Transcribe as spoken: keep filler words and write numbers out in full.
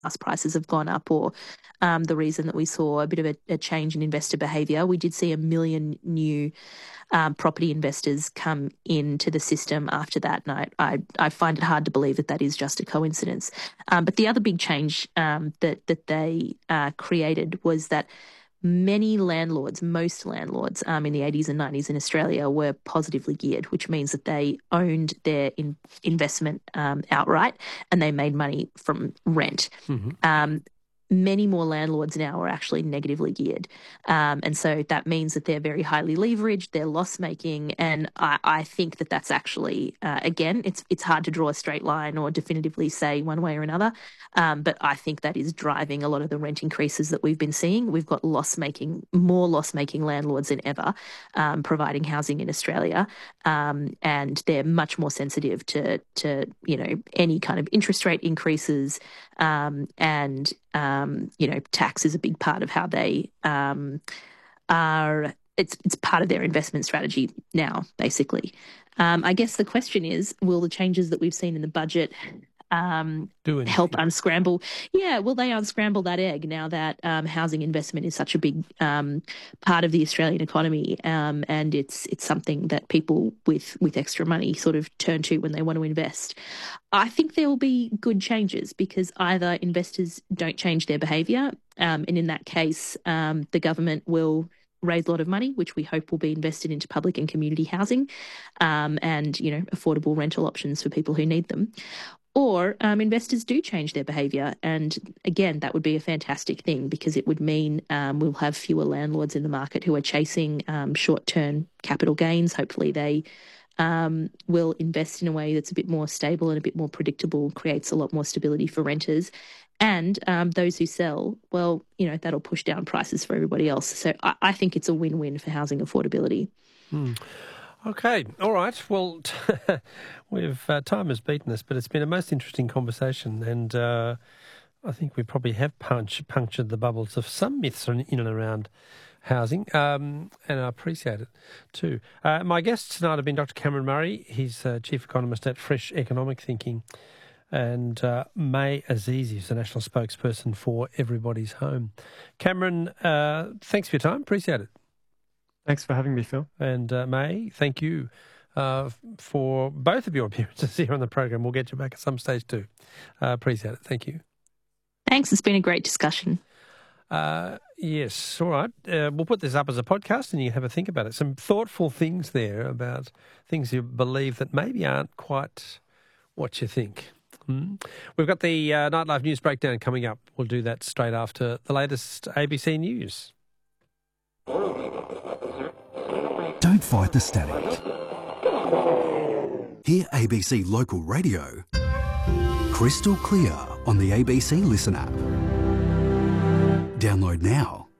house prices have gone up, or um, the reason that we saw a bit of a, a change in investor behaviour. We did see a million new um, property investors come into the system after that, and I, I, I find it hard to believe that that is just a coincidence. Um, but the other big change um, that that they uh, created was that many landlords, most landlords um, in the eighties and nineties in Australia were positively geared, which means that they owned their in- investment um, outright and they made money from rent. Mm-hmm. Um, many more landlords now are actually negatively geared. Um, and so that means that they're very highly leveraged, they're loss-making, and I, I think that that's actually, uh, again, it's it's hard to draw a straight line or definitively say one way or another, um, but I think that is driving a lot of the rent increases that we've been seeing. We've got loss-making, more loss-making landlords than ever um, providing housing in Australia, um, and they're much more sensitive to, to, you know, any kind of interest rate increases, um, and Um, you know, tax is a big part of how they um, are. It's it's part of their investment strategy now, basically. Um, I guess the question is, will the changes that we've seen in the budget um, help unscramble? Yeah, will they unscramble that egg now that um, housing investment is such a big um, part of the Australian economy, um, and it's it's something that people with with extra money sort of turn to when they want to invest? I think there will be good changes because either investors don't change their behaviour, um, and in that case, um, the government will raise a lot of money, which we hope will be invested into public and community housing, um, and you know, affordable rental options for people who need them. Or um, investors do change their behaviour, and again, that would be a fantastic thing because it would mean um, we'll have fewer landlords in the market who are chasing um, short-term capital gains. Hopefully, they um, will invest in a way that's a bit more stable and a bit more predictable, creates a lot more stability for renters. And um, those who sell, well, you know, that'll push down prices for everybody else. So I, I think it's a win-win for housing affordability. Hmm. Okay, all right. Well, we've uh, time has beaten us, but it's been a most interesting conversation, and uh, I think we probably have punch, punctured the bubbles of some myths in and around housing, um, and I appreciate it too. Uh, my guests tonight have been Doctor Cameron Murray. He's uh, Chief Economist at Fresh Economic Thinking, and uh, May Azizi is the National Spokesperson for Everybody's Home. Cameron, uh, thanks for your time. Appreciate it. Thanks for having me, Phil. And uh, May, thank you uh, for both of your appearances here on the program. We'll get you back at some stage too. Uh, appreciate it. Thank you. Thanks. It's been a great discussion. Uh, yes. All right. Uh, we'll put this up as a podcast and you have a think about it. Some thoughtful things there about things you believe that maybe aren't quite what you think. Hmm? We've got the uh, Nightlife News Breakdown coming up. We'll do that straight after the latest A B C News. Don't fight the static. Hear A B C Local Radio crystal clear on the A B C Listen app. Download now.